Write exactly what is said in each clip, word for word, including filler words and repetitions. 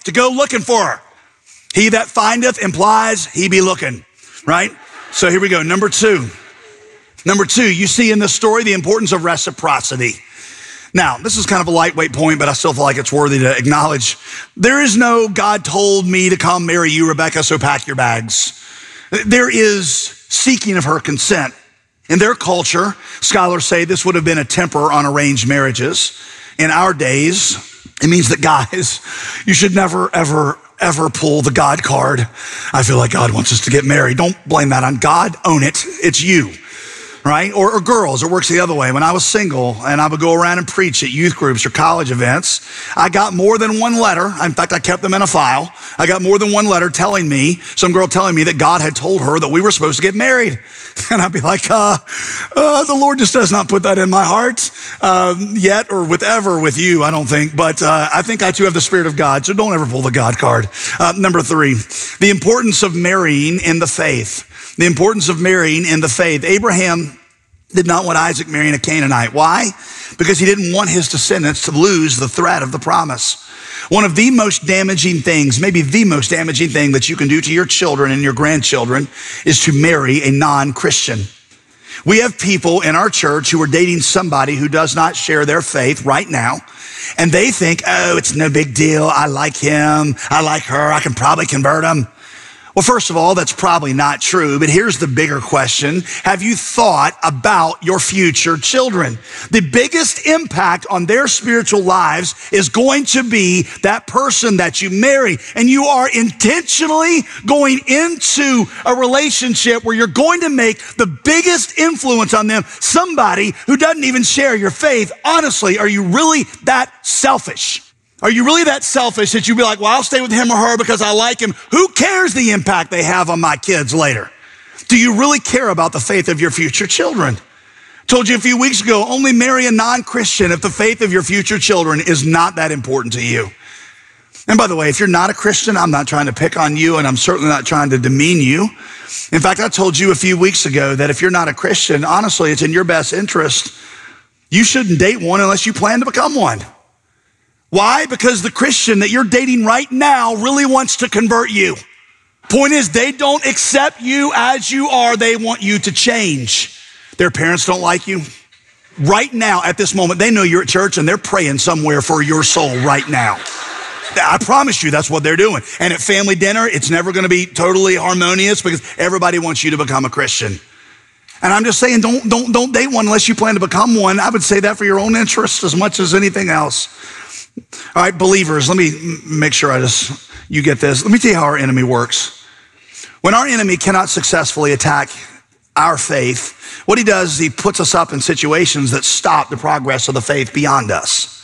to go looking for her. He that findeth implies he be looking, right? So here we go. Number two. Number two, you see in this story the importance of reciprocity. Now, this is kind of a lightweight point, but I still feel like it's worthy to acknowledge. There is no God told me to come marry you, Rebecca, so pack your bags. There is seeking of her consent. In their culture, scholars say this would have been a temper on arranged marriages. In our days, it means that guys, you should never, ever, ever pull the God card. I feel like God wants us to get married. Don't blame that on God. Own it. It's you. Right? Or, or girls, it works the other way. When I was single and I would go around and preach at youth groups or college events, I got more than one letter. In fact, I kept them in a file. I got more than one letter telling me, some girl telling me that God had told her that we were supposed to get married. And I'd be like, uh, uh, the Lord just does not put that in my heart uh, yet or with ever with you, I don't think. But uh, I think I too have the Spirit of God, so don't ever pull the God card. Uh, number three, the importance of marrying in the faith. The importance of marrying in the faith. Abraham did not want Isaac marrying a Canaanite. Why? Because he didn't want his descendants to lose the thread of the promise. One of the most damaging things, maybe the most damaging thing that you can do to your children and your grandchildren is to marry a non-Christian. We have people in our church who are dating somebody who does not share their faith right now. And they think, oh, it's no big deal. I like him. I like her. I can probably convert him. Well, first of all, that's probably not true, but here's the bigger question. Have you thought about your future children? The biggest impact on their spiritual lives is going to be that person that you marry, and you are intentionally going into a relationship where you're going to make the biggest influence on them, somebody who doesn't even share your faith. Honestly, are you really that selfish? Are you really that selfish that you'd be like, well, I'll stay with him or her because I like him? Who cares the impact they have on my kids later? Do you really care about the faith of your future children? Told you a few weeks ago, only marry a non-Christian if the faith of your future children is not that important to you. And by the way, if you're not a Christian, I'm not trying to pick on you, and I'm certainly not trying to demean you. In fact, I told you a few weeks ago that if you're not a Christian, honestly, it's in your best interest. You shouldn't date one unless you plan to become one. Why? Because the Christian that you're dating right now really wants to convert you. Point is, they don't accept you as you are. They want you to change. Their parents don't like you. Right now, at this moment, they know you're at church and they're praying somewhere for your soul right now. I promise you that's what they're doing. And at family dinner, it's never going to be totally harmonious because everybody wants you to become a Christian. And I'm just saying, don't, don't, don't date one unless you plan to become one. I would say that for your own interest as much as anything else. All right, believers, let me make sure I just, you get this. Let me tell you how our enemy works. When our enemy cannot successfully attack our faith, what he does is he puts us up in situations that stop the progress of the faith beyond us.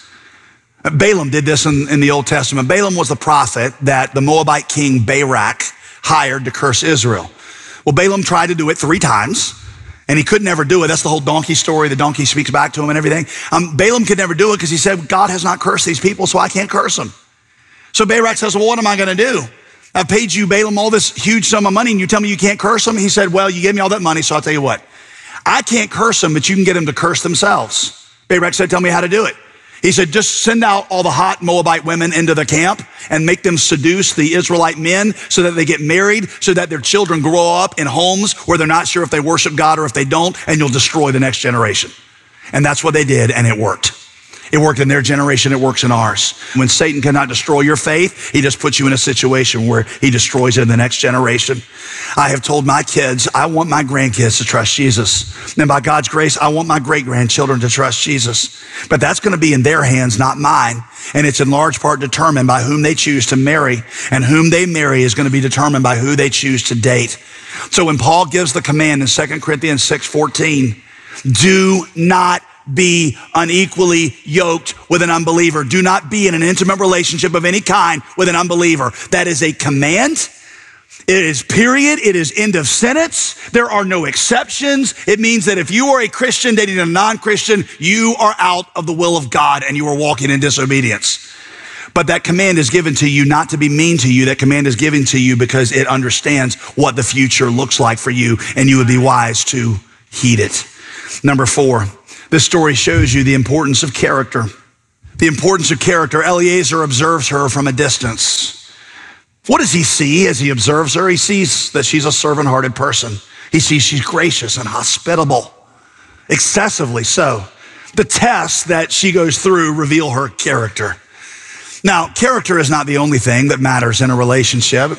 Balaam did this in, in the Old Testament. Balaam was the prophet that the Moabite king Barak hired to curse Israel. Well, Balaam tried to do it three times. And he could never do it. That's the whole donkey story. The donkey speaks back to him and everything. Um, Balaam could never do it because he said, God has not cursed these people, so I can't curse them. So Barak says, well, what am I going to do? I've paid you, Balaam, all this huge sum of money, and you tell me you can't curse them? He said, well, you gave me all that money, so I'll tell you what. I can't curse them, but you can get them to curse themselves. Barak said, tell me how to do it. He said, just send out all the hot Moabite women into the camp and make them seduce the Israelite men so that they get married, so that their children grow up in homes where they're not sure if they worship God or if they don't, and you'll destroy the next generation. And that's what they did, and it worked. It worked in their generation, it works in ours. When Satan cannot destroy your faith, he just puts you in a situation where he destroys it in the next generation. I have told my kids, I want my grandkids to trust Jesus. And by God's grace, I want my great-grandchildren to trust Jesus. But that's going to be in their hands, not mine. And it's in large part determined by whom they choose to marry. And whom they marry is going to be determined by who they choose to date. So when Paul gives the command in Second Corinthians six fourteen, do not be unequally yoked with an unbeliever. Do not be in an intimate relationship of any kind with an unbeliever. That is a command. It is period. It is end of sentence. There are no exceptions. It means that if you are a Christian dating a non-Christian, you are out of the will of God and you are walking in disobedience. But that command is given to you not to be mean to you. That command is given to you because it understands what the future looks like for you, and you would be wise to heed it. Number four, this story shows you the importance of character. The importance of character. Eliezer observes her from a distance. What does he see as he observes her? He sees that she's a servant-hearted person. He sees she's gracious and hospitable, excessively so. The tests that she goes through reveal her character. Now, character is not the only thing that matters in a relationship.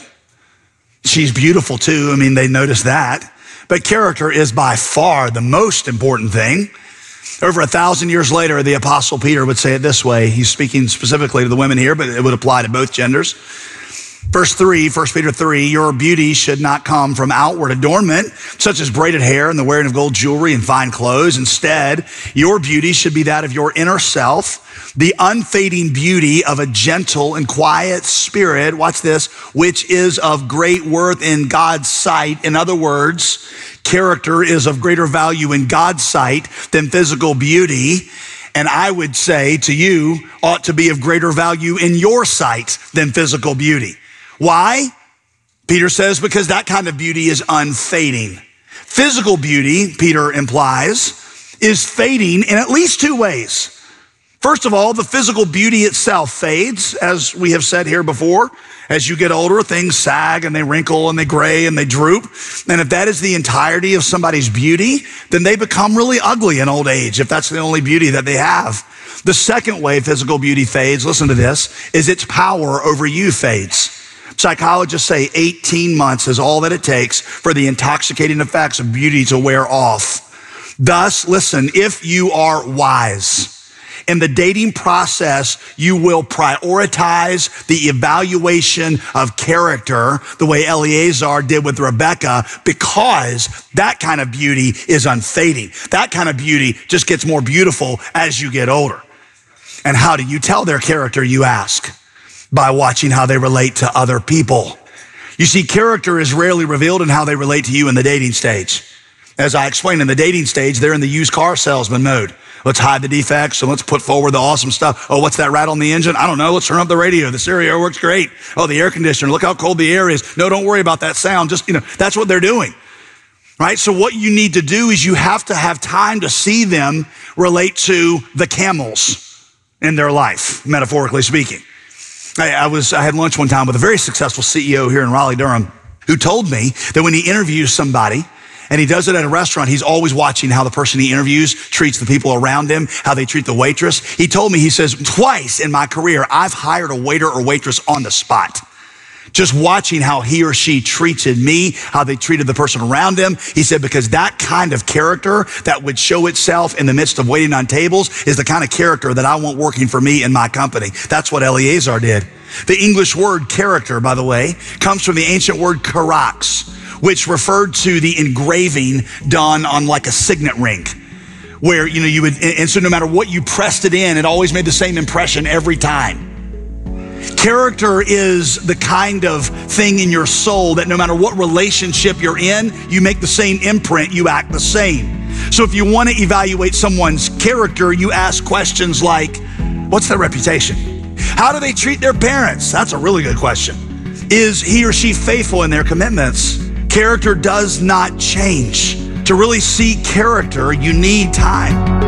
She's beautiful too. I mean, they notice that. But character is by far the most important thing. Over a thousand years later, the Apostle Peter would say it this way. He's speaking specifically to the women here, but it would apply to both genders. Verse three, First Peter three, your beauty should not come from outward adornment, such as braided hair and the wearing of gold jewelry and fine clothes. Instead, your beauty should be that of your inner self, the unfading beauty of a gentle and quiet spirit. Watch this, which is of great worth in God's sight. In other words, character is of greater value in God's sight than physical beauty. And I would say to you, ought to be of greater value in your sight than physical beauty. Why? Peter says, because that kind of beauty is unfading. Physical beauty, Peter implies, is fading in at least two ways. First of all, the physical beauty itself fades, as we have said here before. As you get older, things sag and they wrinkle and they gray and they droop. And if that is the entirety of somebody's beauty, then they become really ugly in old age, if that's the only beauty that they have. The second way physical beauty fades, listen to this, is its power over you fades. Psychologists say eighteen months is all that it takes for the intoxicating effects of beauty to wear off. Thus, listen, if you are wise in the dating process, you will prioritize the evaluation of character the way Eliezer did with Rebecca, because that kind of beauty is unfading. That kind of beauty just gets more beautiful as you get older. And how do you tell their character, you ask? By watching how they relate to other people. You see, character is rarely revealed in how they relate to you in the dating stage. As I explained, in the dating stage, they're in the used car salesman mode. Let's hide the defects and let's put forward the awesome stuff. Oh, what's that rattle in the engine? I don't know. Let's turn up the radio. The stereo works great. Oh, the air conditioner. Look how cold the air is. No, don't worry about that sound. Just, you know, that's what they're doing. Right? So what you need to do is you have to have time to see them relate to the camels in their life, metaphorically speaking. I, I was, I had lunch one time with a very successful C E O here in Raleigh-Durham who told me that when he interviews somebody, and he does it at a restaurant, he's always watching how the person he interviews treats the people around him, how they treat the waitress. He told me, he says, twice in my career, I've hired a waiter or waitress on the spot. Just watching how he or she treated me, how they treated the person around them. He said, because that kind of character that would show itself in the midst of waiting on tables is the kind of character that I want working for me in my company. That's what Eliezer did. The English word character, by the way, comes from the ancient word charax, which referred to the engraving done on like a signet ring, where, you know, you would, and so no matter what you pressed it in, it always made the same impression every time. Character is the kind of thing in your soul that no matter what relationship you're in, you make the same imprint, you act the same. So if you want to evaluate someone's character, you ask questions like, what's their reputation? How do they treat their parents? That's a really good question. Is he or she faithful in their commitments? Character does not change. To really see character, you need time.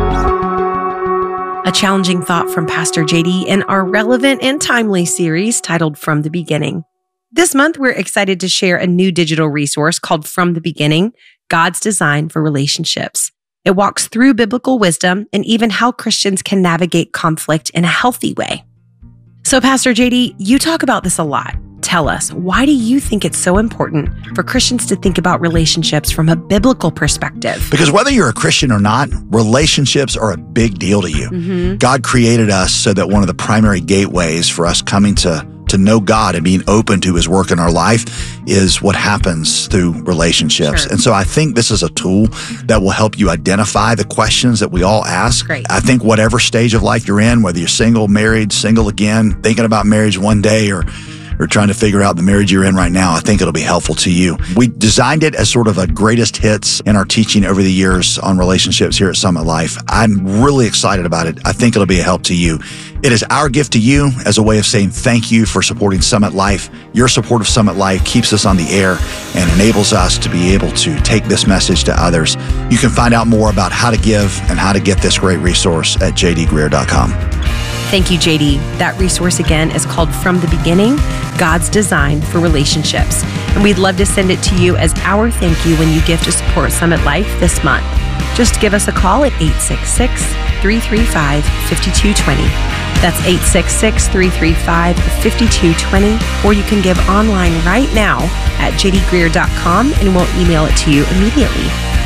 A challenging thought from Pastor J D in our relevant and timely series titled From the Beginning. This month, we're excited to share a new digital resource called From the Beginning, God's Design for Relationships. It walks through biblical wisdom and even how Christians can navigate conflict in a healthy way. So, Pastor J D, you talk about this a lot. Tell us, why do you think it's so important for Christians to think about relationships from a biblical perspective? Because whether you're a Christian or not, relationships are a big deal to you. Mm-hmm. God created us so that one of the primary gateways for us coming to, to know God and being open to his work in our life is what happens through relationships. Sure. And so I think this is a tool that will help you identify the questions that we all ask. Great. I think whatever stage of life you're in, whether you're single, married, single again, thinking about marriage one day, or or trying to figure out the marriage you're in right now, I think it'll be helpful to you. We designed it as sort of a greatest hits in our teaching over the years on relationships here at Summit Life. I'm really excited about it. I think it'll be a help to you. It is our gift to you as a way of saying thank you for supporting Summit Life. Your support of Summit Life keeps us on the air and enables us to be able to take this message to others. You can find out more about how to give and how to get this great resource at j d greer dot com. Thank you, J D. That resource again is called From the Beginning, God's Design for Relationships. And we'd love to send it to you as our thank you when you give to support Summit Life this month. Just give us a call at eight six six, three three five, five two two zero. That's eight six six, three three five, five two two zero. Or you can give online right now at j d greer dot com and we'll email it to you immediately.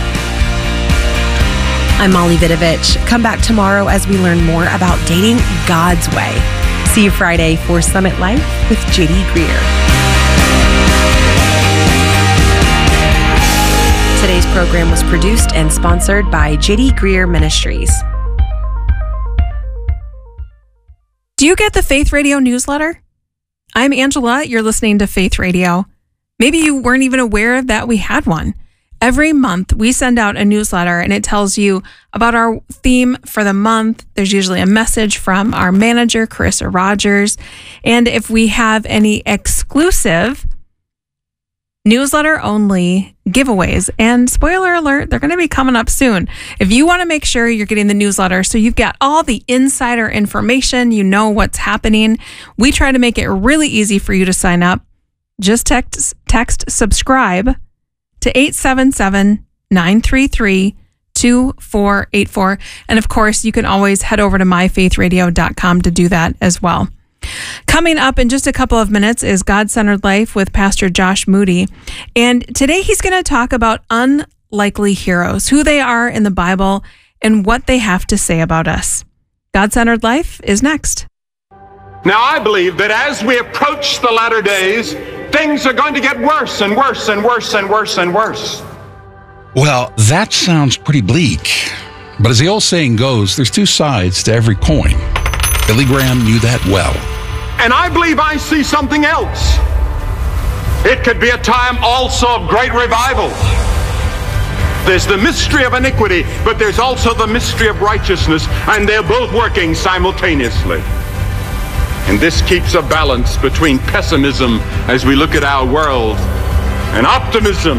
I'm Molly Vidovich. Come back tomorrow as we learn more about dating God's way. See you Friday for Summit Life with J D Greer. Today's program was produced and sponsored by J D Greer Ministries. Do you get the Faith Radio newsletter? I'm Angela. You're listening to Faith Radio. Maybe you weren't even aware that we had one. Every month, we send out a newsletter and it tells you about our theme for the month. There's usually a message from our manager, Carissa Rogers. And if we have any exclusive newsletter-only giveaways, and spoiler alert, they're going to be coming up soon. If you want to make sure you're getting the newsletter so you've got all the insider information, you know what's happening, we try to make it really easy for you to sign up. Just text, text subscribe to eight seven seven, nine three three, two four eight four. And of course, you can always head over to my faith radio dot com to do that as well. Coming up in just a couple of minutes is God-Centered Life with Pastor Josh Moody. And today he's going to talk about unlikely heroes, who they are in the Bible, and what they have to say about us. God-Centered Life is next. Now, I believe that as we approach the latter days, things are going to get worse and worse and worse and worse and worse. Well, that sounds pretty bleak. But as the old saying goes, there's two sides to every coin. Billy Graham knew that well. And I believe I see something else. It could be a time also of great revival. There's the mystery of iniquity, but there's also the mystery of righteousness, and they're both working simultaneously. And this keeps a balance between pessimism as we look at our world and optimism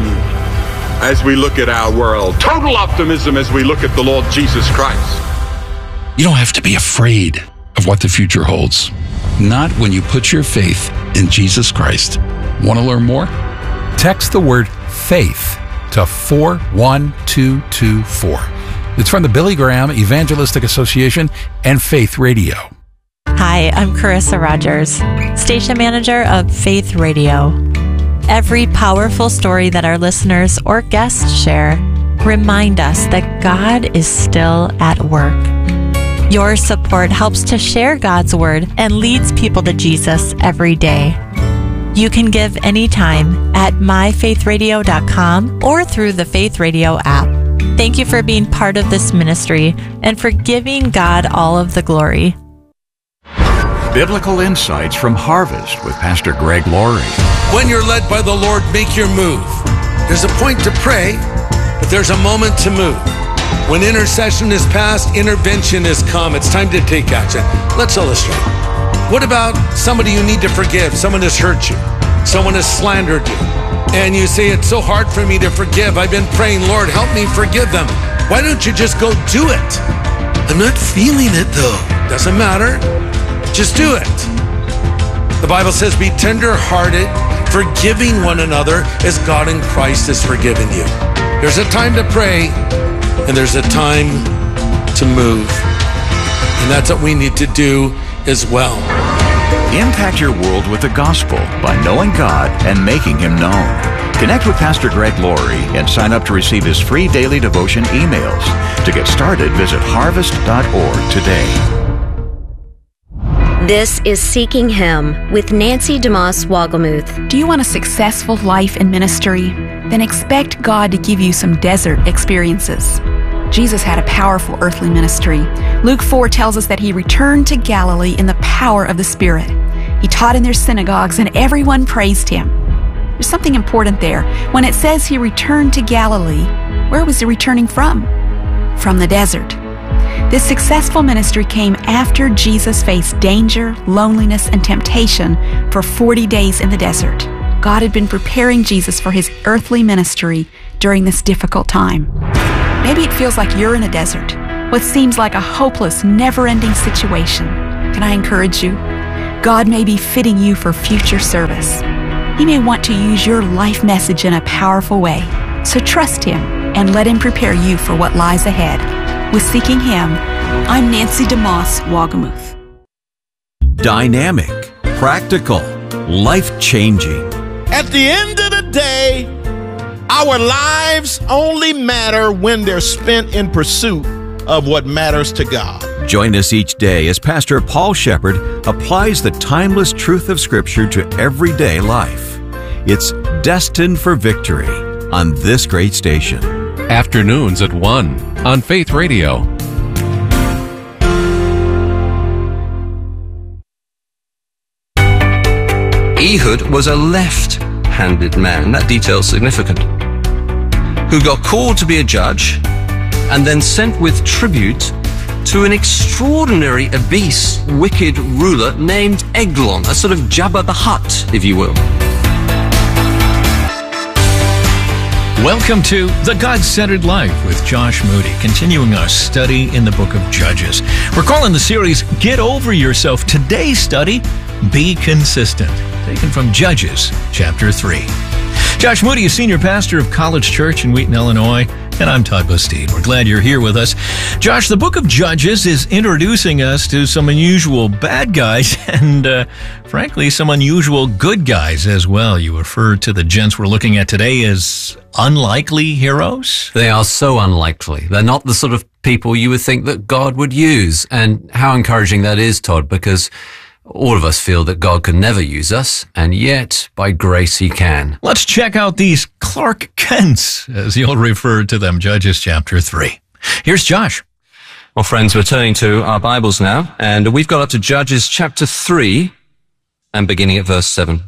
as we look at our world. Total optimism as we look at the Lord Jesus Christ. You don't have to be afraid of what the future holds. Not when you put your faith in Jesus Christ. Want to learn more? Text the word FAITH to four one two two four. It's from the Billy Graham Evangelistic Association and Faith Radio. Hi, I'm Carissa Rogers, station manager of Faith Radio. Every powerful story that our listeners or guests share remind us that God is still at work. Your support helps to share God's word and leads people to Jesus every day. You can give anytime at my faith radio dot com or through the Faith Radio app. Thank you for being part of this ministry and for giving God all of the glory. Biblical insights from Harvest with Pastor Greg Laurie. When you're led by the Lord, make your move. There's a point to pray, but there's a moment to move. When intercession is past, intervention is come. It's time to take action. Let's illustrate. What about somebody you need to forgive? Someone has hurt you. Someone has slandered you. And you say, it's so hard for me to forgive. I've been praying, Lord, help me forgive them. Why don't you just go do it? I'm not feeling it though. Doesn't matter. Just do it. The Bible says, be tender-hearted, forgiving one another as God in Christ has forgiven you. There's a time to pray, and there's a time to move. And that's what we need to do as well. Impact your world with the gospel by knowing God and making Him known. Connect with Pastor Greg Laurie and sign up to receive his free daily devotion emails. To get started, visit harvest dot org today. This is Seeking Him with Nancy DeMoss Wogelmuth. Do you want a successful life in ministry? Then expect God to give you some desert experiences. Jesus had a powerful earthly ministry. Luke four tells us that He returned to Galilee in the power of the Spirit. He taught in their synagogues and everyone praised Him. There's something important there. When it says He returned to Galilee, where was He returning from? From the desert. This successful ministry came after Jesus faced danger, loneliness, and temptation for forty days in the desert. God had been preparing Jesus for His earthly ministry during this difficult time. Maybe it feels like you're in a desert, what seems like a hopeless, never-ending situation. Can I encourage you? God may be fitting you for future service. He may want to use your life message in a powerful way. So trust Him and let Him prepare you for what lies ahead. With Seeking Him, I'm Nancy DeMoss Wagamuth. Dynamic, practical, life-changing. At the end of the day, our lives only matter when they're spent in pursuit of what matters to God. Join us each day as Pastor Paul Shepherd applies the timeless truth of Scripture to everyday life. It's Destined for Victory on this great station. Afternoons at one on Faith Radio. Ehud was a left-handed man, that detail's significant, who got called to be a judge and then sent with tribute to an extraordinary, obese, wicked ruler named Eglon, a sort of Jabba the Hutt, if you will. Welcome to The God-Centered Life with Josh Moody, continuing our study in the book of Judges. We're calling the series, Get Over Yourself. Today's study, Be Consistent, taken from Judges chapter three. Josh Moody is senior pastor of College Church in Wheaton, Illinois, and I'm Todd Bastide. We're glad you're here with us. Josh, the book of Judges is introducing us to some unusual bad guys and, uh, frankly, some unusual good guys as well. You refer to the gents we're looking at today as unlikely heroes? They are so unlikely. They're not the sort of people you would think that God would use. And how encouraging that is, Todd, because all of us feel that God can never use us, and yet, by grace, He can. Let's check out these Clark Kents, as you'll refer to them, Judges chapter three. Here's Josh. Well, friends, we're turning to our Bibles now, and we've got up to Judges chapter three, and beginning at verse seven.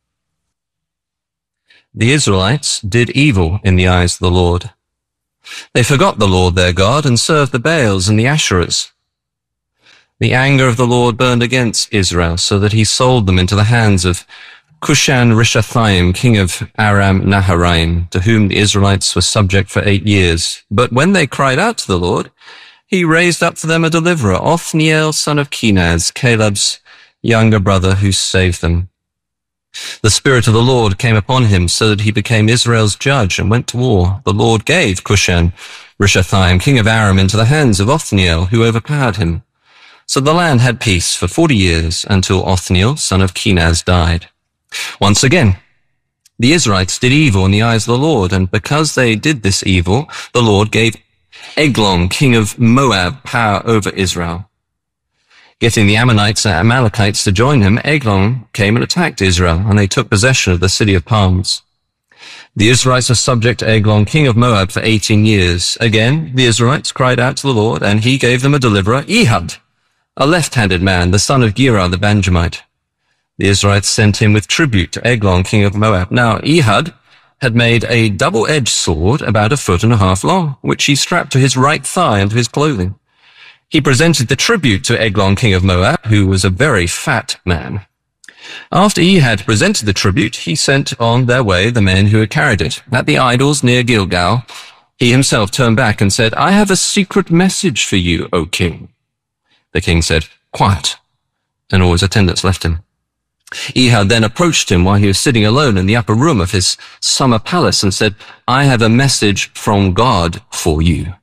The Israelites did evil in the eyes of the Lord. They forgot the Lord their God and served the Baals and the Asherahs. The anger of the Lord burned against Israel, so that He sold them into the hands of Cushan-Rishathaim, king of Aram-Naharaim, to whom the Israelites were subject for eight years. But when they cried out to the Lord, He raised up for them a deliverer, Othniel, son of Kenaz, Caleb's younger brother, who saved them. The Spirit of the Lord came upon him, so that he became Israel's judge and went to war. The Lord gave Cushan-Rishathaim, king of Aram, into the hands of Othniel, who overpowered him. So the land had peace for forty years, until Othniel, son of Kenaz, died. Once again, the Israelites did evil in the eyes of the Lord, and because they did this evil, the Lord gave Eglon, king of Moab, power over Israel. Getting the Ammonites and Amalekites to join him, Eglon came and attacked Israel, and they took possession of the city of palms. The Israelites were subject to Eglon, king of Moab, for eighteen years. Again, the Israelites cried out to the Lord, and He gave them a deliverer, Ehud, a left-handed man, the son of Gera the Benjamite. The Israelites sent him with tribute to Eglon, king of Moab. Now, Ehud had made a double-edged sword about a foot and a half long, which he strapped to his right thigh and to his clothing. He presented the tribute to Eglon, king of Moab, who was a very fat man. After he had presented the tribute, he sent on their way the men who had carried it. At the idols near Gilgal, he himself turned back and said, I have a secret message for you, O king. The king said, Quiet, and all his attendants left him. Ehud then approached him while he was sitting alone in the upper room of his summer palace and said, I have a message from God for you.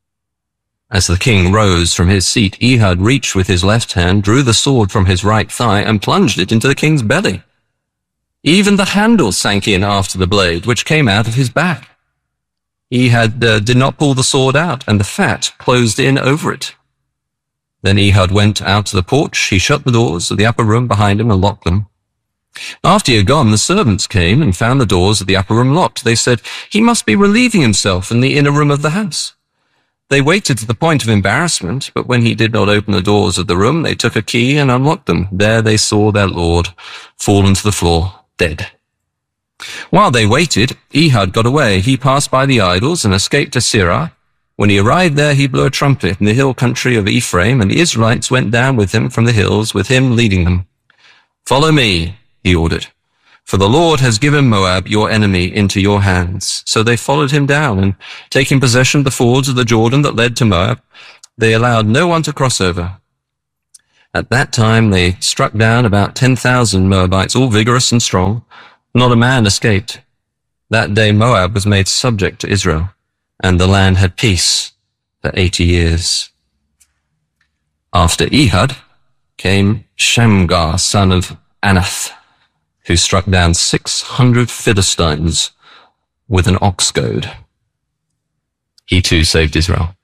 As the king rose from his seat, Ehud reached with his left hand, drew the sword from his right thigh, and plunged it into the king's belly. Even the handle sank in after the blade, which came out of his back. Ehud uh, did not pull the sword out, and the fat closed in over it. Then Ehud went out to the porch. He shut the doors of the upper room behind him and locked them. After he had gone, the servants came and found the doors of the upper room locked. They said, He must be relieving himself in the inner room of the house. They waited to the point of embarrassment, but when he did not open the doors of the room, they took a key and unlocked them. There they saw their lord fallen to the floor, dead. While they waited, Ehud got away. He passed by the idols and escaped to Seirah. When he arrived there, he blew a trumpet in the hill country of Ephraim, and the Israelites went down with him from the hills, with him leading them. Follow me, he ordered, for the Lord has given Moab, your enemy, into your hands. So they followed him down, and taking possession of the fords of the Jordan that led to Moab, they allowed no one to cross over. At that time, they struck down about ten thousand Moabites, all vigorous and strong. Not a man escaped. That day Moab was made subject to Israel, and the land had peace for eighty years. After Ehud came Shamgar, son of Anath, who struck down six hundred Philistines with an ox goad. He too saved Israel.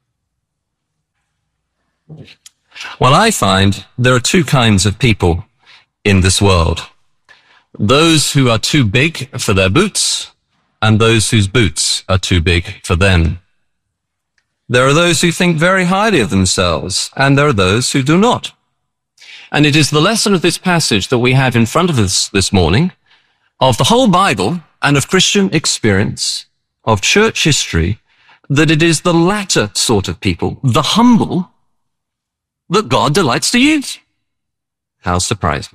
Well, I find there are two kinds of people in this world. Those who are too big for their boots, and those whose boots are too big for them. There are those who think very highly of themselves, and there are those who do not. And it is the lesson of this passage that we have in front of us this morning, of the whole Bible and of Christian experience, of church history, that it is the latter sort of people, the humble, that God delights to use. How surprising.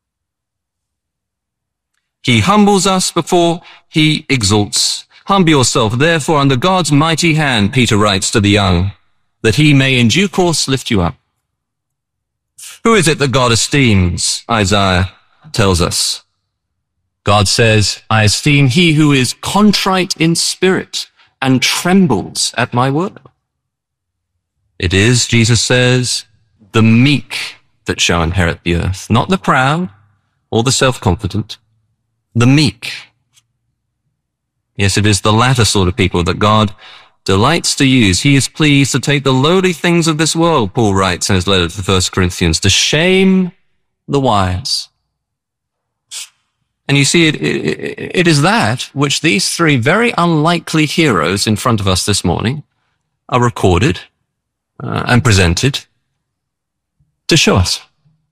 He humbles us before he exalts. Humble yourself, therefore, under God's mighty hand, Peter writes to the young, that he may in due course lift you up. Who is it that God esteems? Isaiah tells us. God says, I esteem he who is contrite in spirit and trembles at my word. It is, Jesus says, the meek that shall inherit the earth, not the proud or the self-confident, the meek. Yes, it is the latter sort of people that God delights to use. He is pleased to take the lowly things of this world, Paul writes in his letter to the First Corinthians, to shame the wise. And you see, it, it, it is that which these three very unlikely heroes in front of us this morning are recorded uh, and presented to show us.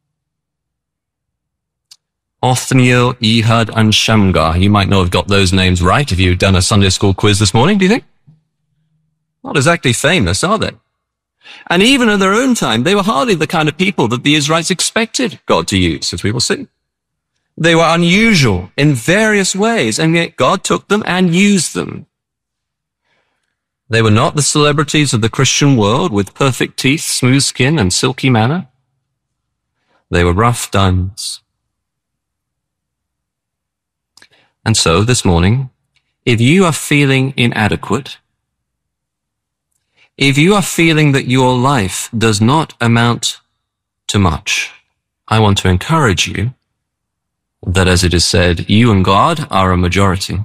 Othniel, Ehud, and Shamgar. You might not have got those names right if you'd done a Sunday school quiz this morning, do you think? Not exactly famous, are they? And even in their own time, they were hardly the kind of people that the Israelites expected God to use, as we will see. They were unusual in various ways, and yet God took them and used them. They were not the celebrities of the Christian world with perfect teeth, smooth skin, and silky manner. They were rough diamonds. And so, this morning, if you are feeling inadequate, if you are feeling that your life does not amount to much, I want to encourage you that, as it is said, you and God are a majority,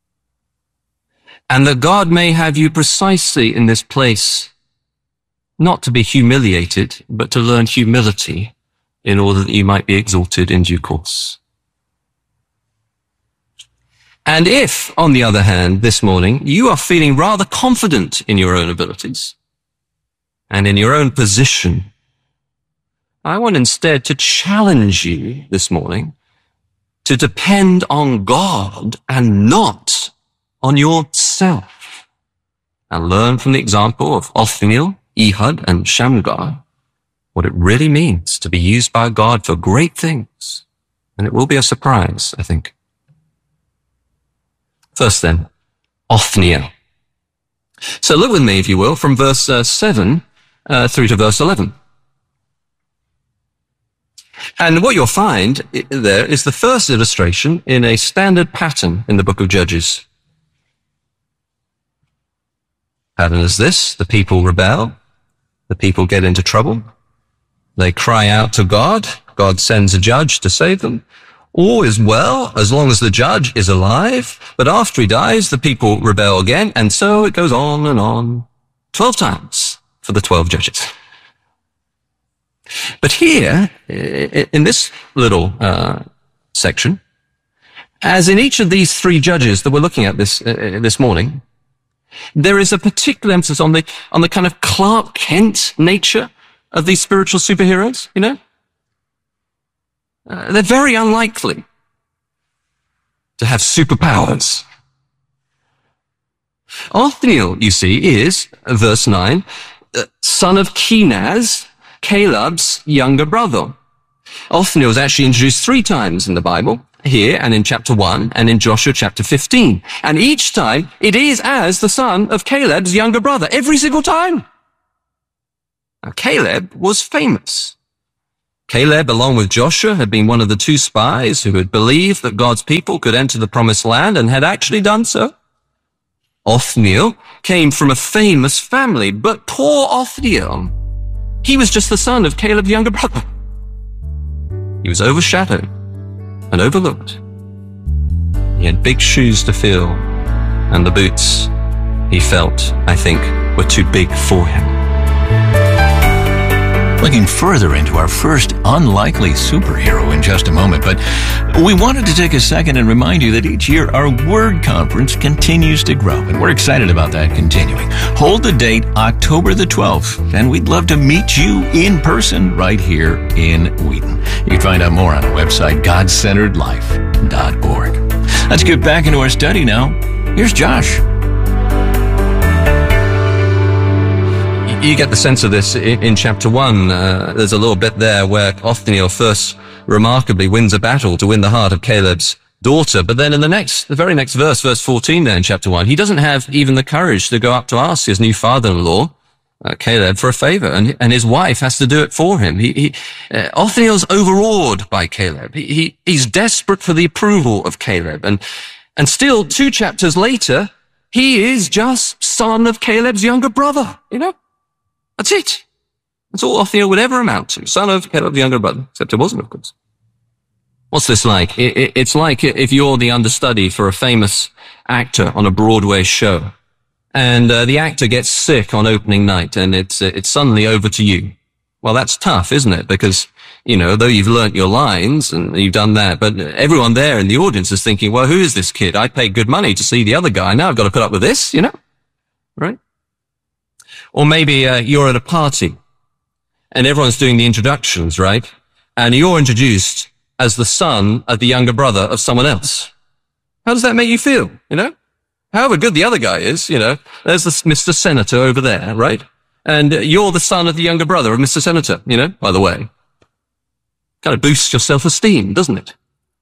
and that God may have you precisely in this place, not to be humiliated, but to learn humility in order that you might be exalted in due course. And if, on the other hand, this morning, you are feeling rather confident in your own abilities and in your own position, I want instead to challenge you this morning to depend on God and not on yourself, and learn from the example of Othniel, Ehud, and Shamgar what it really means to be used by God for great things. And it will be a surprise, I think. First then, Othniel. So look with me, if you will, from verse uh, seven uh, through to verse eleven. And what you'll find there is the first illustration in a standard pattern in the book of Judges. Pattern is this: the people rebel, the people get into trouble, they cry out to God, God sends a judge to save them. All is well as long as the judge is alive, but after he dies, the people rebel again, and so it goes on and on, twelve times for the twelve judges. But here, in this little uh, section, as in each of these three judges that we're looking at this uh, this morning, there is a particular emphasis on the on the kind of Clark Kent nature of these spiritual superheroes, you know? Uh, they're very unlikely to have superpowers. Othniel, you see, is, verse nine, uh, son of Kenaz, Caleb's younger brother. Othniel is actually introduced three times in the Bible, here and in chapter one and in Joshua chapter fifteen. And each time it is as the son of Caleb's younger brother, every single time. Now, Caleb was famous. Caleb, along with Joshua, had been one of the two spies who had believed that God's people could enter the promised land and had actually done so. Othniel came from a famous family, but poor Othniel, he was just the son of Caleb's younger brother. He was overshadowed and overlooked. He had big shoes to fill, and the boots, he felt, I think, were too big for him. Looking further into our first unlikely superhero in just a moment, but we wanted to take a second and remind you that each year our Word Conference continues to grow, and we're excited about that continuing. Hold the date October the twelfth, and we'd love to meet you in person right here in Wheaton. You can find out more on our website, god centered life dot org. Let's get back into our study now. Here's Josh. You get the sense of this in, in chapter one. Uh, there's a little bit there where Othniel first remarkably wins a battle to win the heart of Caleb's daughter. But then in the next, the very next verse, verse fourteen there in chapter one, he doesn't have even the courage to go up to ask his new father-in-law, uh, Caleb, for a favor. And, and his wife has to do it for him. He, he, uh, Othniel's overawed by Caleb. He, he, he's desperate for the approval of Caleb. And, and still two chapters later, he is just son of Caleb's younger brother, you know? That's it. That's all Othniel would ever amount to. Son of Caleb's younger brother. Except it wasn't, of course. What's this like? It, it, it's like if you're the understudy for a famous actor on a Broadway show, and uh, the actor gets sick on opening night, and it's uh, it's suddenly over to you. Well, that's tough, isn't it? Because, you know, though you've learnt your lines and you've done that, but everyone there in the audience is thinking, well, who is this kid? I paid good money to see the other guy. Now I've got to put up with this, you know? Right? Or maybe uh, you're at a party and everyone's doing the introductions, right? And you're introduced as the son of the younger brother of someone else. How does that make you feel, you know? However good the other guy is, you know, there's this Mister Senator over there, right? And uh, you're the son of the younger brother of Mister Senator, you know, by the way. Kind of boosts your self-esteem, doesn't it?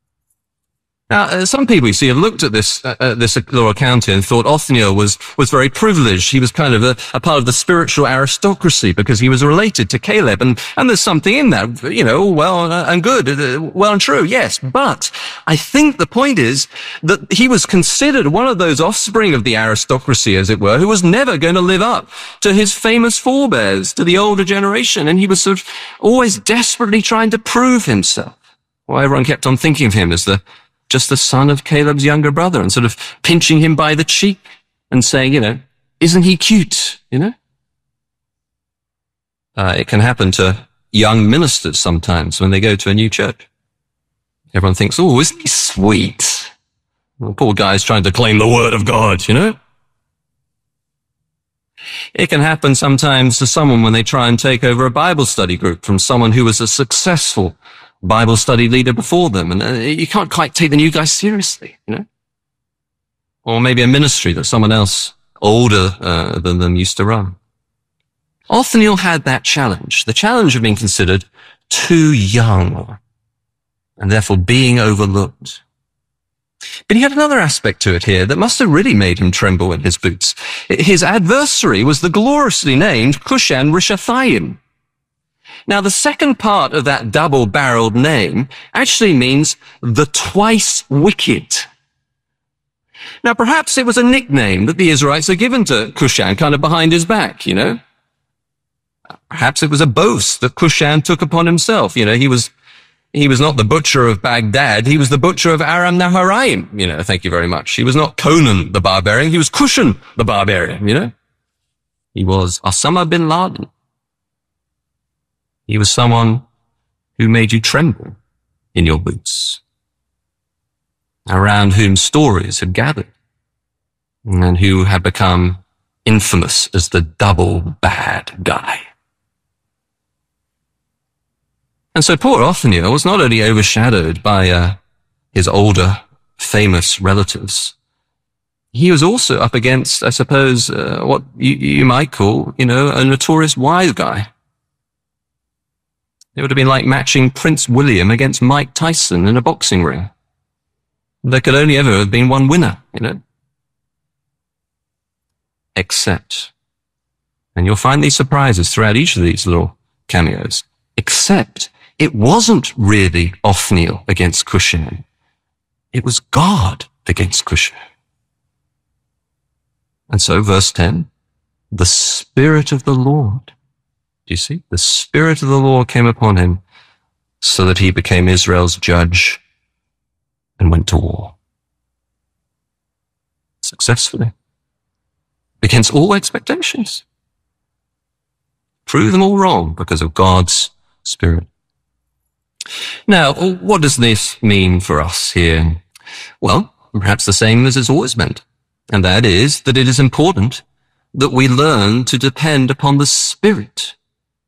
Now, uh, some people, you see, have looked at this uh, uh, this little account here and thought Othniel was was very privileged. He was kind of a, a part of the spiritual aristocracy because he was related to Caleb, and and there's something in that, you know, well uh, and good, uh, well and true, yes. But I think the point is that he was considered one of those offspring of the aristocracy, as it were, who was never going to live up to his famous forebears, to the older generation, and he was sort of always desperately trying to prove himself. Well, everyone kept on thinking of him as the just the son of Caleb's younger brother, and sort of pinching him by the cheek and saying, you know, isn't he cute, you know? Uh, it can happen to young ministers sometimes when they go to a new church. Everyone thinks, oh, isn't he sweet? The poor guy's trying to claim the word of God, you know? It can happen sometimes to someone when they try and take over a Bible study group from someone who was a successful Bible study leader before them, and uh, you can't quite take the new guy seriously, you know? Or maybe a ministry that someone else older uh, than them used to run. Othniel had that challenge, the challenge of being considered too young, and therefore being overlooked. But he had another aspect to it here that must have really made him tremble in his boots. His adversary was the gloriously named Cushan Rishathaim. Now, the second part of that double-barreled name actually means the twice wicked. Now, perhaps it was a nickname that the Israelites had given to Cushan, kind of behind his back, you know? Perhaps it was a boast that Cushan took upon himself. You know, he was, he was not the butcher of Baghdad. He was the butcher of Aram Naharaim. You know, thank you very much. He was not Conan the barbarian. He was Cushan the barbarian, you know? He was Osama bin Laden. He was someone who made you tremble in your boots, around whom stories had gathered, and who had become infamous as the double bad guy. And so poor Othniel was not only overshadowed by uh, his older, famous relatives, he was also up against, I suppose, uh, what you, you might call, you know, a notorious wise guy. It would have been like matching Prince William against Mike Tyson in a boxing ring. There could only ever have been one winner, you know. Except, and you'll find these surprises throughout each of these little cameos, except it wasn't really Othniel against Cushan. It was God against Cushan. And so, verse ten, the Spirit of the Lord, do you see? The Spirit of the Lord came upon him so that he became Israel's judge and went to war. Successfully. Against all expectations. Prove them all wrong because of God's Spirit. Now, what does this mean for us here? Well, perhaps the same as it's always meant. And that is that it is important that we learn to depend upon the Spirit.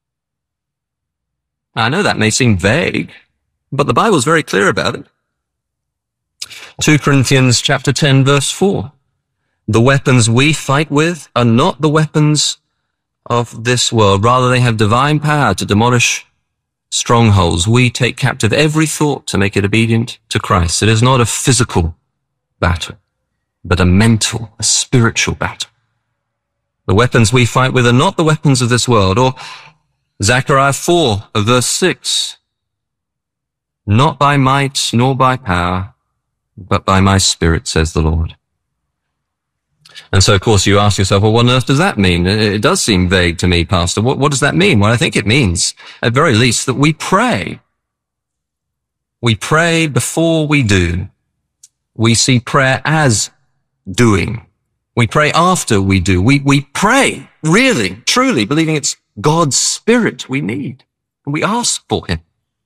I know that may seem vague, but the Bible's very clear about it. Second Corinthians chapter ten, verse four. The weapons we fight with are not the weapons of this world. Rather, they have divine power to demolish strongholds. We take captive every thought to make it obedient to Christ. It is not a physical battle, but a mental, a spiritual battle. The weapons we fight with are not the weapons of this world. Or Zechariah four, verse six. Not by might nor by power, but by my Spirit, says the Lord. And so, of course, you ask yourself, well, what on earth does that mean? It does seem vague to me, Pastor. What, what does that mean? Well, I think it means, at very least, that we pray. We pray before we do. We see prayer as doing. We pray after we do. We, we pray, really, truly, believing it's God's Spirit we need. And we ask for Him.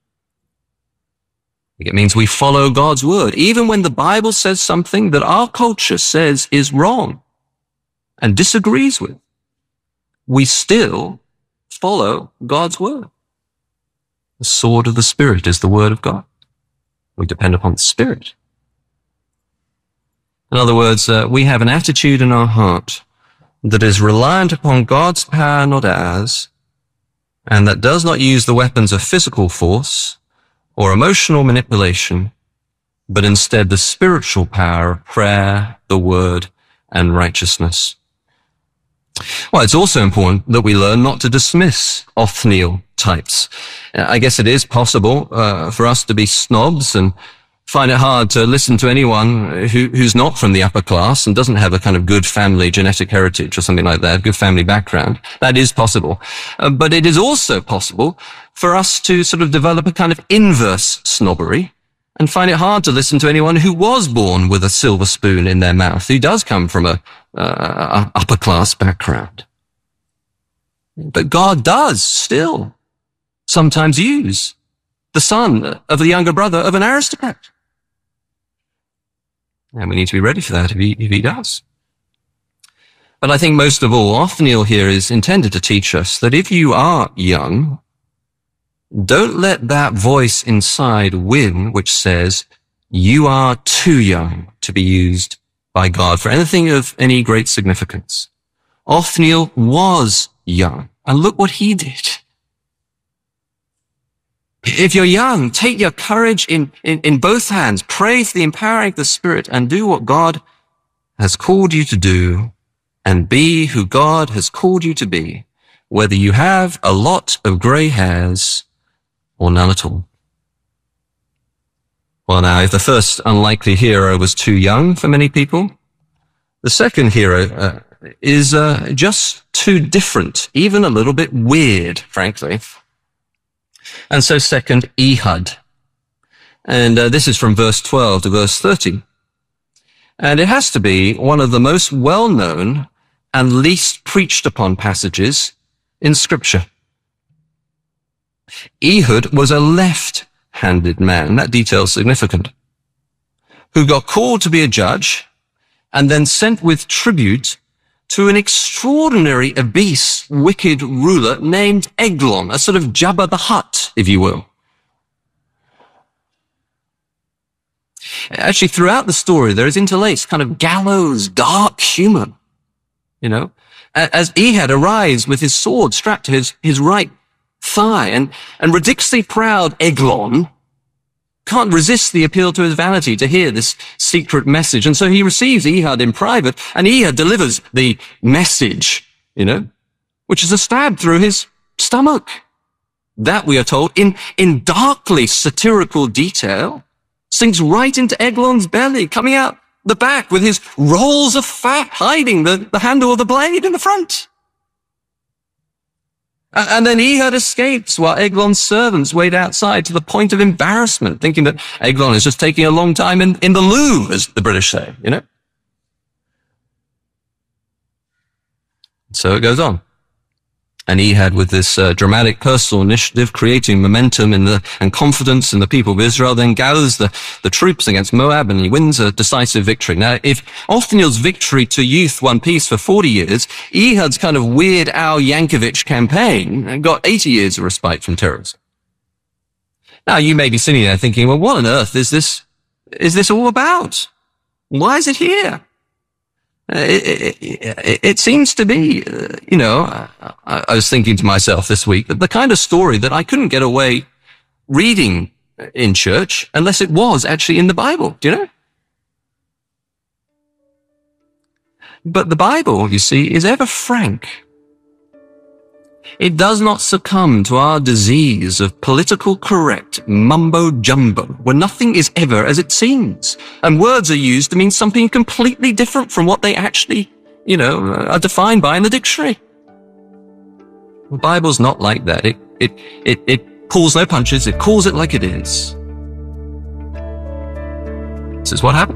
It means we follow God's word, even when the Bible says something that our culture says is wrong and disagrees with. We still follow God's word. The sword of the Spirit is the word of God. We depend upon the Spirit. In other words, uh, we have an attitude in our heart that is reliant upon God's power, not ours, and that does not use the weapons of physical force or emotional manipulation, but instead the spiritual power of prayer, the word, and righteousness. Well, it's also important that we learn not to dismiss Othniel types. I guess it is possible uh, for us to be snobs and find it hard to listen to anyone who, who's not from the upper class and doesn't have a kind of good family genetic heritage or something like that, good family background. That is possible. Uh, but it is also possible for us to sort of develop a kind of inverse snobbery and find it hard to listen to anyone who was born with a silver spoon in their mouth, who does come from a, uh, a upper class background. But God does still sometimes use the son of the younger brother of an aristocrat. And we need to be ready for that if he, if he does. But I think most of all, Othniel here is intended to teach us that if you are young, don't let that voice inside win which says you are too young to be used by God for anything of any great significance. Othniel was young, and look what he did. If you're young, take your courage in, in, in both hands, pray for the empowering of the Spirit, and do what God has called you to do, and be who God has called you to be, whether you have a lot of grey hairs or none at all. Well, now, if the first unlikely hero was too young for many people, the second hero uh, is uh, just too different, even a little bit weird, frankly. And so second, Ehud. And uh, this is from verse twelve to verse thirty. And it has to be one of the most well-known and least preached upon passages in Scripture. Ehud was a left-handed man, that detail's significant, who got called to be a judge and then sent with tribute to an extraordinary, obese, wicked ruler named Eglon, a sort of Jabba the Hutt, if you will. Actually, throughout the story, there is interlaced kind of gallows, dark humor, you know, as Ehud arrives with his sword strapped to his, his right thigh, and, and ridiculously proud Eglon can't resist the appeal to his vanity to hear this secret message. And so he receives Ehud in private, and Ehud delivers the message, you know, which is a stab through his stomach. that, we are told, in, in darkly satirical detail, sinks right into Eglon's belly, coming out the back with his rolls of fat hiding the, the handle of the blade in the front. And then Ehud escapes while Eglon's servants wait outside to the point of embarrassment, thinking that Eglon is just taking a long time in, in the loo, as the British say, you know? So it goes on. And Ehud, with this uh, dramatic personal initiative, creating momentum in the, and confidence in the people of Israel, then gathers the, the troops against Moab, and he wins a decisive victory. Now, if Othniel's victory to youth won peace for forty years, Ehud's kind of Weird Al Yankovic campaign got eighty years of respite from terrorism. Now, you may be sitting there thinking, well, what on earth is this, is this all about? Why is it here? It, it, it, it seems to be, uh, you know, I, I was thinking to myself this week that the kind of story that I couldn't get away reading in church unless it was actually in the Bible, do you know? But the Bible, you see, is ever frank. It does not succumb to our disease of political correct mumbo-jumbo, where nothing is ever as it seems, and words are used to mean something completely different from what they actually, you know, are defined by in the dictionary. The Bible's not like that. It, it, it, it pulls no punches. It calls it like it is. This is what happened.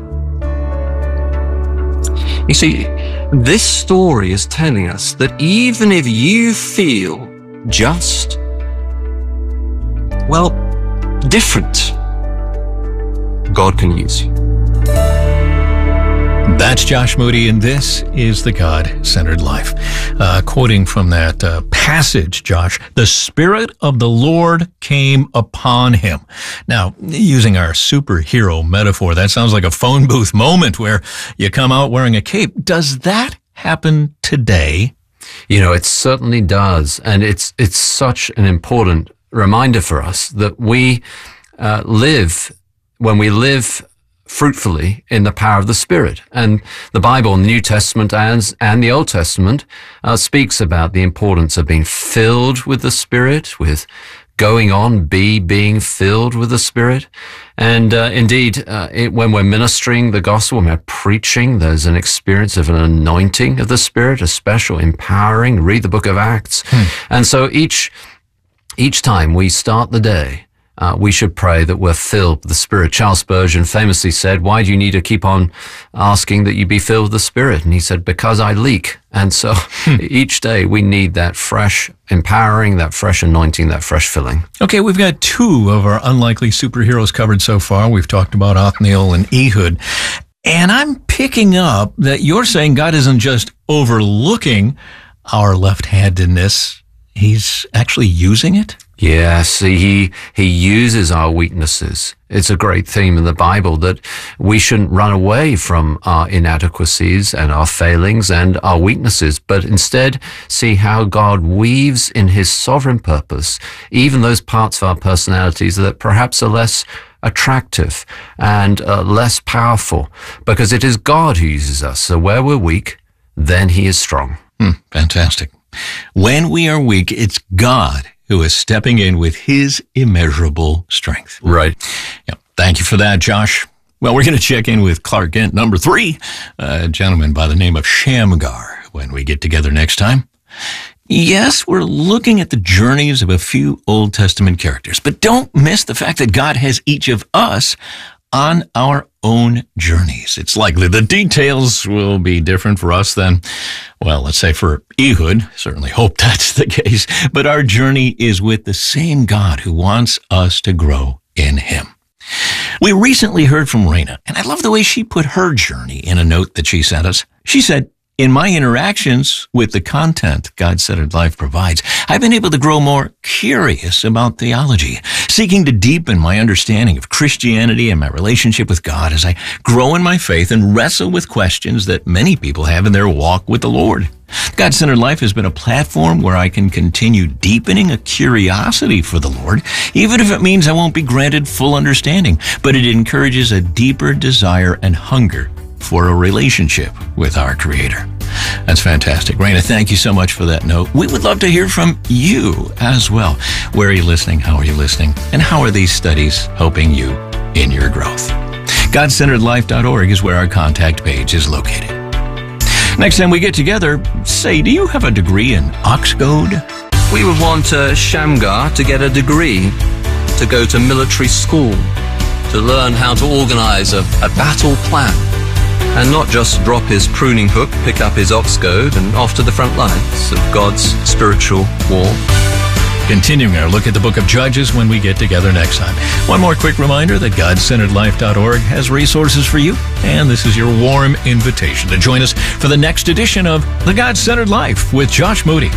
You see, this story is telling us that even if you feel just, well, different, God can use you. That's Josh Moody, and this is The God-Centered Life. Uh, quoting from that uh, passage, Josh, the Spirit of the Lord came upon him. Now, using our superhero metaphor, that sounds like a phone booth moment where you come out wearing a cape. Does that happen today? You know, it certainly does. And it's, it's such an important reminder for us that we uh, live, when we live fruitfully in the power of the Spirit. And the Bible in the New Testament and, and the Old Testament uh, speaks about the importance of being filled with the Spirit, with going on, be being filled with the Spirit. And uh, indeed, uh, it, when we're ministering the gospel, when we're preaching, there's an experience of an anointing of the Spirit, a special empowering. Read the book of Acts. Hmm. And so each, each time we start the day, Uh, we should pray that we're filled with the Spirit. Charles Spurgeon famously said, why do you need to keep on asking that you be filled with the Spirit? And he said, because I leak. And so hmm. each day we need that fresh empowering, that fresh anointing, that fresh filling. Okay, we've got two of our unlikely superheroes covered so far. We've talked about Othniel and Ehud. And I'm picking up that you're saying God isn't just overlooking our left-handedness, He's actually using it? Yes, he, he uses our weaknesses. It's a great theme in the Bible that we shouldn't run away from our inadequacies and our failings and our weaknesses, but instead see how God weaves in his sovereign purpose even those parts of our personalities that perhaps are less attractive and uh, less powerful, because it is God who uses us. So where we're weak, then he is strong. Hmm, fantastic. When we are weak, it's God who is stepping in with his immeasurable strength. Right. Yeah. Thank you for that, Josh. Well, we're going to check in with Clark Kent, number three, a gentleman by the name of Shamgar, when we get together next time. Yes, we're looking at the journeys of a few Old Testament characters, but don't miss the fact that God has each of us on our own journeys. It's likely the details will be different for us than, well, let's say for Ehud. Certainly hope that's the case. But our journey is with the same God who wants us to grow in him. We recently heard from Raina, and I love the way she put her journey in a note that she sent us. She said, in my interactions with the content God-Centered Life provides, I've been able to grow more curious about theology, seeking to deepen my understanding of Christianity and my relationship with God as I grow in my faith and wrestle with questions that many people have in their walk with the Lord. God-Centered Life has been a platform where I can continue deepening a curiosity for the Lord, even if it means I won't be granted full understanding, but it encourages a deeper desire and hunger for a relationship with our Creator. That's fantastic. Raina, thank you so much for that note. We would love to hear from you as well. Where are you listening? How are you listening? And how are these studies helping you in your growth? God Centered Life dot org is where our contact page is located. Next time we get together, say, do you have a degree in Oxcode? We would want uh, Shamgar to get a degree, to go to military school, to learn how to organize a, a battle plan, and not just drop his pruning hook, pick up his Oxcode, and off to the front lines of God's spiritual war. Continuing our look at the book of Judges when we get together next time. One more quick reminder that God Centered Life dot org has resources for you, and this is your warm invitation to join us for the next edition of The God-Centered Life with Josh Moody.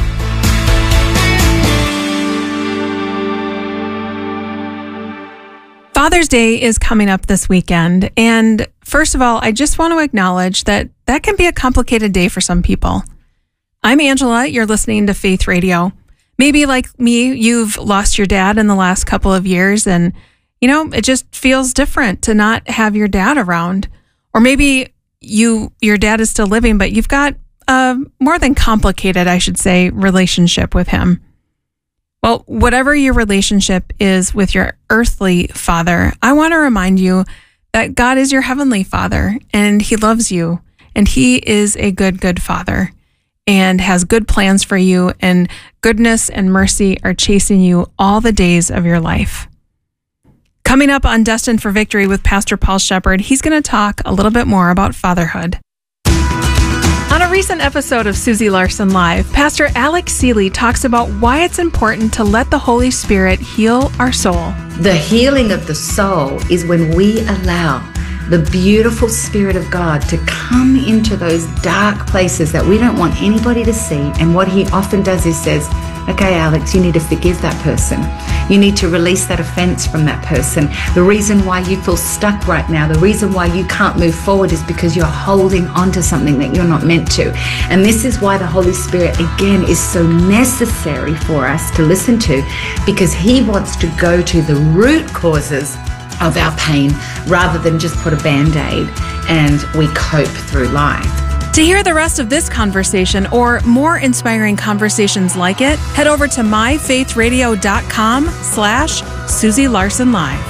Father's Day is coming up this weekend, and first of all, I just want to acknowledge that that can be a complicated day for some people. I'm Angela, you're listening to Faith Radio. Maybe like me, you've lost your dad in the last couple of years, and, you know, it just feels different to not have your dad around. Or maybe you your dad is still living, but you've got a more than complicated, I should say, relationship with him. Well, whatever your relationship is with your earthly father, I want to remind you that God is your heavenly Father, and He loves you, and He is a good, good Father, and has good plans for you, and goodness and mercy are chasing you all the days of your life. Coming up on Destined for Victory with Pastor Paul Shepard, he's going to talk a little bit more about fatherhood. On a recent episode of Susie Larson Live, Pastor Alex Seeley talks about why it's important to let the Holy Spirit heal our soul. The healing of the soul is when we allow the beautiful Spirit of God to come into those dark places that we don't want anybody to see. And what He often does is says, okay, Alex, you need to forgive that person. You need to release that offense from that person. The reason why you feel stuck right now, the reason why you can't move forward is because you're holding on to something that you're not meant to. And this is why the Holy Spirit, again, is so necessary for us to listen to, because He wants to go to the root causes of our pain rather than just put a Band-Aid and we cope through life. To hear the rest of this conversation or more inspiring conversations like it, head over to myfaithradio.com slash Susie Larson Live.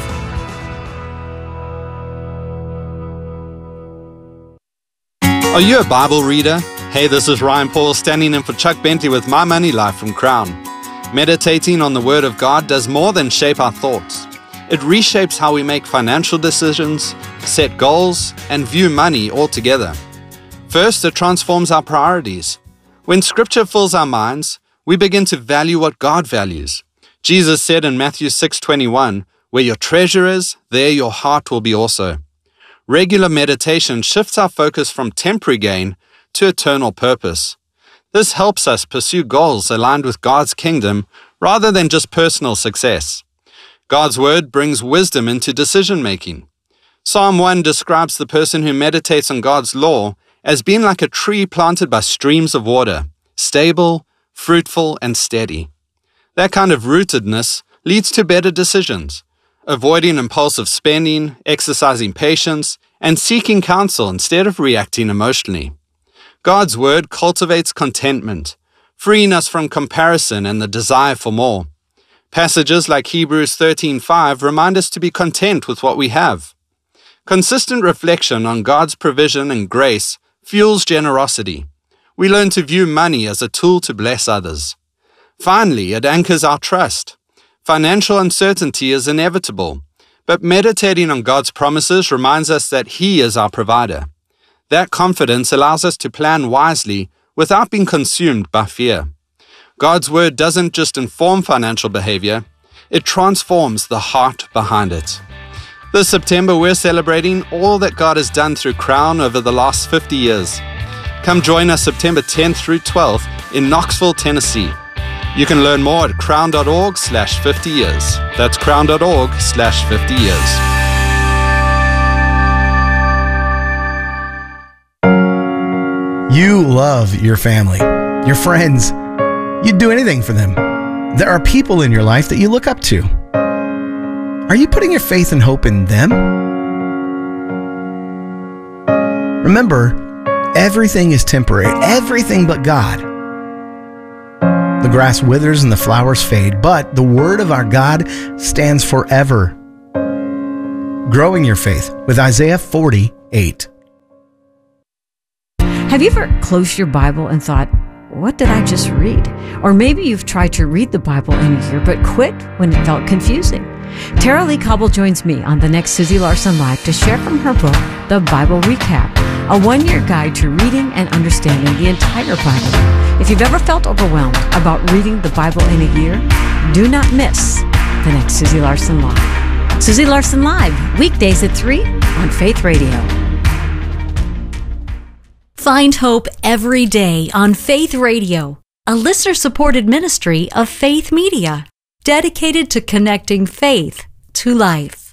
Are you a Bible reader? Hey, this is Ryan Paul standing in for Chuck Bentley with My Money Life from Crown. Meditating on the Word of God does more than shape our thoughts. It reshapes how we make financial decisions, set goals, and view money altogether. First, it transforms our priorities. When Scripture fills our minds, we begin to value what God values. Jesus said in Matthew six twenty-one, "Where your treasure is, there your heart will be also." Regular meditation shifts our focus from temporary gain to eternal purpose. This helps us pursue goals aligned with God's kingdom rather than just personal success. God's Word brings wisdom into decision-making. Psalm one describes the person who meditates on God's law as being like a tree planted by streams of water, stable, fruitful, and steady. That kind of rootedness leads to better decisions, avoiding impulsive spending, exercising patience, and seeking counsel instead of reacting emotionally. God's Word cultivates contentment, freeing us from comparison and the desire for more. Passages like Hebrews thirteen five remind us to be content with what we have. Consistent reflection on God's provision and grace fuels generosity. We learn to view money as a tool to bless others. Finally, it anchors our trust. Financial uncertainty is inevitable, but meditating on God's promises reminds us that He is our provider. That confidence allows us to plan wisely without being consumed by fear. God's Word doesn't just inform financial behavior, it transforms the heart behind it. This September, we're celebrating all that God has done through Crown over the last fifty years. Come join us September tenth through twelfth in Knoxville, Tennessee. You can learn more at crown.org slash 50 years. That's crown.org slash 50 years. You love your family, your friends. You'd do anything for them. There are people in your life that you look up to. Are you putting your faith and hope in them? Remember, Everything is temporary, everything but God. The grass withers and the flowers fade, but the word of our God stands forever. Growing your faith with Isaiah forty-eight. Have you ever closed your Bible and thought, what did I just read? Or maybe you've tried to read the Bible in a year but quit when it felt confusing. Tara Lee Cobble joins me on the next Susie Larson Live to share from her book, The Bible Recap, a one-year guide to reading and understanding the entire Bible. If you've ever felt overwhelmed about reading the Bible in a year, do not miss the next Susie Larson Live. Susie Larson Live, weekdays at three on Faith Radio. Find hope every day on Faith Radio, a listener-supported ministry of Faith Media, dedicated to connecting faith to life.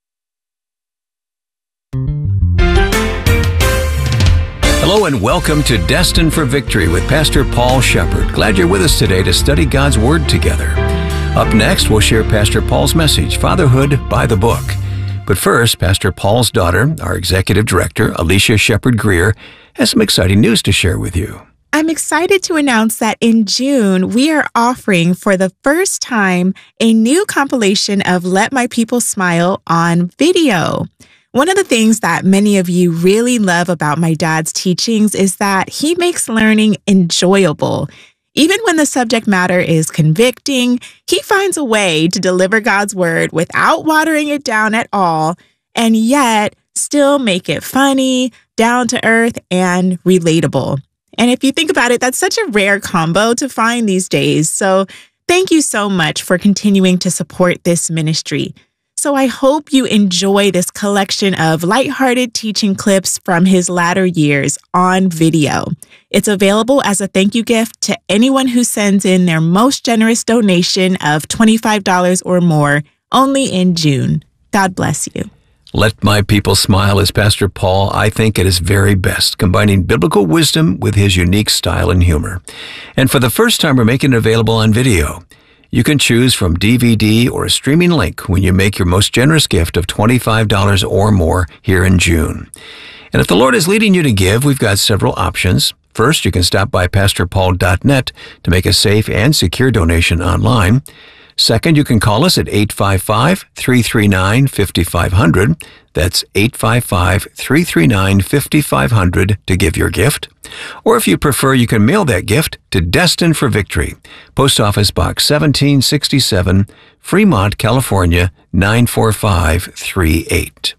Hello and welcome to Destined for Victory with Pastor Paul Shepard. Glad you're with us today to study God's Word together. Up next, we'll share Pastor Paul's message, Fatherhood by the Book. But first, Pastor Paul's daughter, our executive director, Alicia Shepard Greer, has some exciting news to share with you. I'm excited to announce that in June, we are offering for the first time a new compilation of Let My People Smile on video. One of the things that many of you really love about my dad's teachings is that he makes learning enjoyable. Even when the subject matter is convicting, he finds a way to deliver God's word without watering it down at all, and yet still make it funny, down to earth, and relatable. And if you think about it, that's such a rare combo to find these days. So thank you so much for continuing to support this ministry. So I hope you enjoy this collection of lighthearted teaching clips from his latter years on video. It's available as a thank you gift to anyone who sends in their most generous donation of twenty-five dollars or more, only in June. God bless you. Let My People Smile is Pastor Paul, I think, at his very best, combining biblical wisdom with his unique style and humor. And for the first time, we're making it available on video. You can choose from D V D or a streaming link when you make your most generous gift of twenty-five dollars or more here in June. And if the Lord is leading you to give, we've got several options. First, you can stop by pastor paul dot net to make a safe and secure donation online. Second, you can call us at eight five five, three three nine, five five zero zero. That's eight five five, three three nine, five five zero zero to give your gift. Or if you prefer, you can mail that gift to Destined for Victory, Post Office Box seventeen sixty-seven, Fremont, California, nine four five three eight.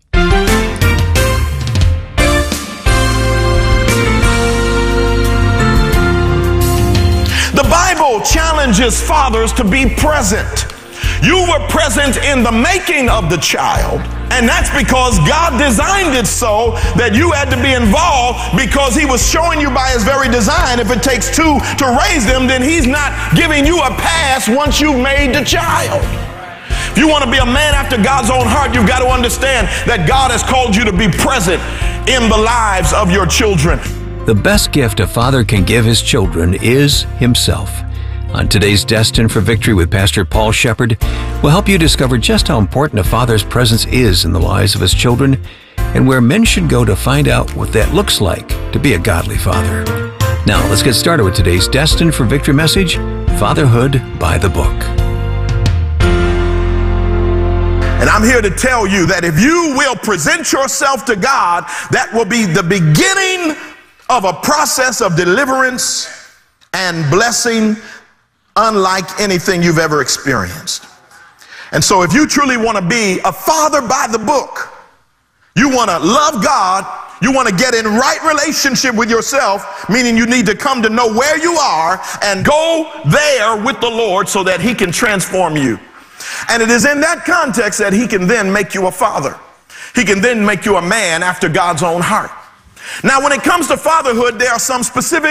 The Bible challenges fathers to be present. You were present in the making of the child, and that's because God designed it so that you had to be involved, because he was showing you by his very design, if it takes two to raise them, then he's not giving you a pass once you've made the child. If you want to be a man after God's own heart, you've got to understand that God has called you to be present in the lives of your children. The best gift a father can give his children is himself. On today's Destined for Victory with Pastor Paul Shepard, we'll help you discover just how important a father's presence is in the lives of his children and where men should go to find out what that looks like to be a godly father. Now, let's get started with today's Destined for Victory message, Fatherhood by the Book. And I'm here to tell you that if you will present yourself to God, that will be the beginning of a process of deliverance and blessing unlike anything you've ever experienced. And so if you truly want to be a father by the book, you want to love God, you want to get in right relationship with yourself, meaning you need to come to know where you are and go there with the Lord so that he can transform you. And it is in that context that he can then make you a father. He can then make you a man after God's own heart. Now, when it comes to fatherhood, there are some specific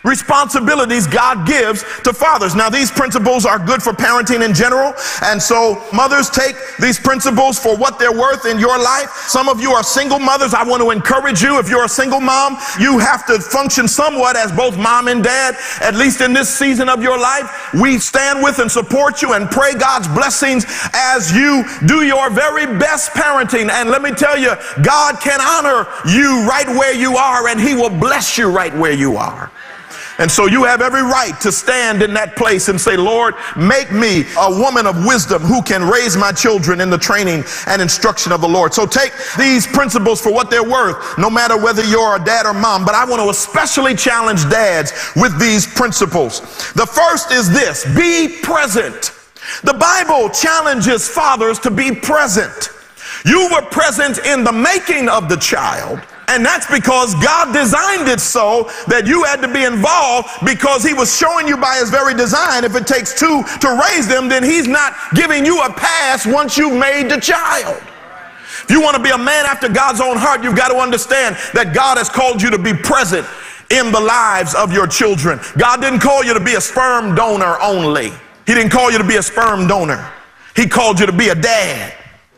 responsibilities God gives to fathers. Now, these principles are good for parenting in general, and so mothers, take these principles for what they're worth in your life. Some of you are single mothers. I want to encourage you. If you're a single mom, you have to function somewhat as both mom and dad, at least in this season of your life. We stand with and support you and pray God's blessings as you do your very best parenting. And let me tell you, God can honor you right where you are, and he will bless you right where you are. And so you have every right to stand in that place and say, Lord, make me a woman of wisdom who can raise my children in the training and instruction of the Lord. So take these principles for what they're worth, no matter whether you're a dad or mom. But I want to especially challenge dads with these principles. The first is this: be present. The Bible challenges fathers to be present. You were present in the making of the child. And that's because God designed it so that you had to be involved, because he was showing you by his very design, if it takes two to raise them, then he's not giving you a pass once you've made the child. If you want to be a man after God's own heart, you've got to understand that God has called you to be present in the lives of your children. God didn't call you to be a sperm donor only. He didn't call you to be a sperm donor. He called you to be a dad.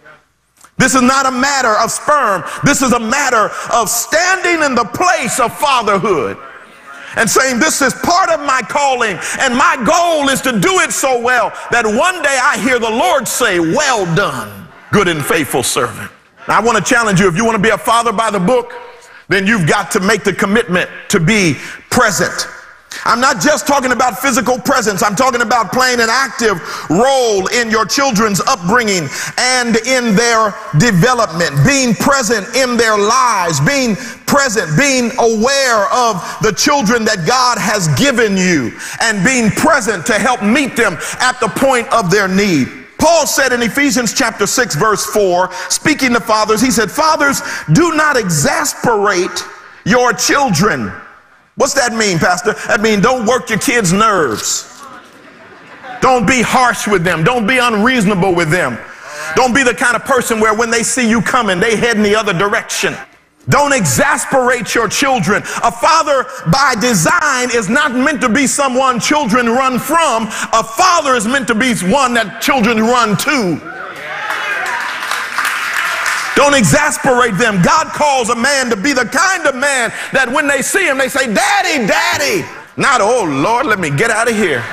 This is not a matter of sperm. This is a matter of standing in the place of fatherhood and saying, this is part of my calling, and my goal is to do it so well that one day I hear the Lord say, well done, good and faithful servant. Now, I want to challenge you. If you want to be a father by the book, then you've got to make the commitment to be present. I'm not just talking about physical presence. I'm talking about playing an active role in your children's upbringing and in their development, being present in their lives, being present, being aware of the children that God has given you, and being present to help meet them at the point of their need. Paul said in Ephesians chapter six, verse four, speaking to fathers, he said, fathers, do not exasperate your children. What's that mean, Pastor? That means don't work your kids' nerves. Don't be harsh with them. Don't be unreasonable with them. Don't be the kind of person where when they see you coming, they head in the other direction. Don't exasperate your children. A father by design is not meant to be someone children run from. A father is meant to be one that children run to. Don't exasperate them. God calls a man to be the kind of man that when they see him, they say, Daddy, Daddy. Not, oh, Lord, let me get out of here.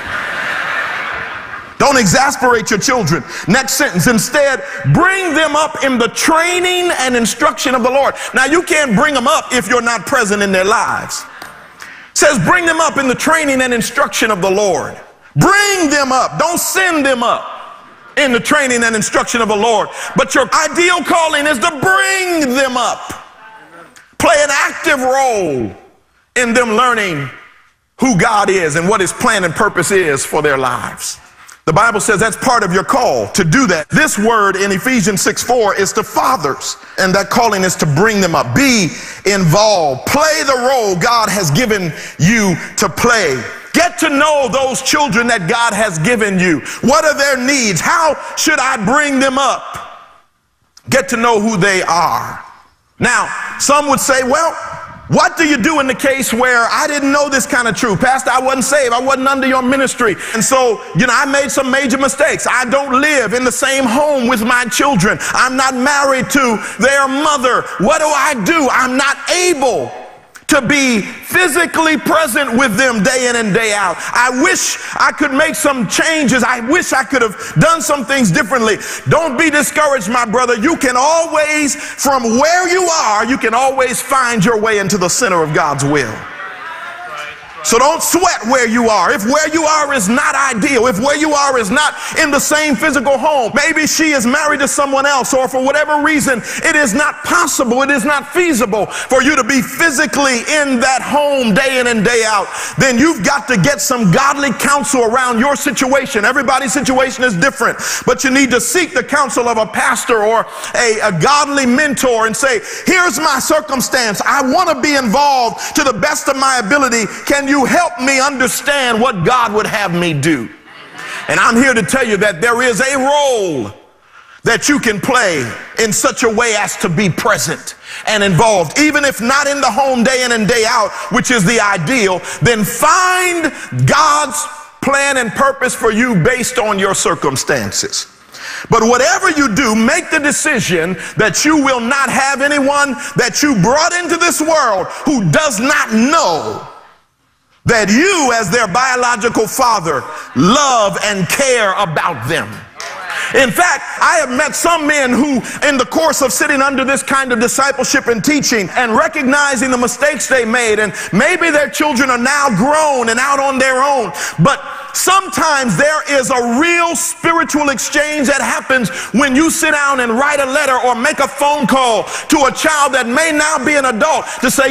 Don't exasperate your children. Next sentence. Instead, bring them up in the training and instruction of the Lord. Now, you can't bring them up if you're not present in their lives. It says, bring them up in the training and instruction of the Lord. Bring them up. Don't send them up in the training and instruction of the Lord. But your ideal calling is to bring them up. Play an active role in them learning who God is and what his plan and purpose is for their lives. The Bible says that's part of your call to do that. This word in Ephesians six four is to fathers, and that calling is to bring them up. Be involved. Play the role God has given you to play. Get to know those children that God has given you. What are their needs? How should I bring them up? Get to know who they are. Now, some would say, well, what do you do in the case where I didn't know this kind of truth? Pastor, I wasn't saved. I wasn't under your ministry. And so, you know, I made some major mistakes. I don't live in the same home with my children. I'm not married to their mother. What do I do? I'm not able to be physically present with them day in and day out. I wish I could make some changes. I wish I could have done some things differently. Don't be discouraged, my brother. You can always, from where you are, you can always find your way into the center of God's will. So don't sweat where you are. If where you are is not ideal, if where you are is not in the same physical home, maybe she is married to someone else, or for whatever reason, it is not possible, it is not feasible for you to be physically in that home day in and day out, then you've got to get some godly counsel around your situation. Everybody's situation is different, but you need to seek the counsel of a pastor or a, a godly mentor and say, here's my circumstance. I want to be involved to the best of my ability. Can you help me understand what God would have me do? And I'm here to tell you that there is a role that you can play in such a way as to be present and involved, even if not in the home day in and day out, which is the ideal. Then find God's plan and purpose for you based on your circumstances. But whatever you do, make the decision that you will not have anyone that you brought into this world who does not know that you, as their biological father, love and care about them. In fact, I have met some men who, in the course of sitting under this kind of discipleship and teaching and recognizing the mistakes they made, and maybe their children are now grown and out on their own, but sometimes there is a real spiritual exchange that happens when you sit down and write a letter or make a phone call to a child that may now be an adult to say,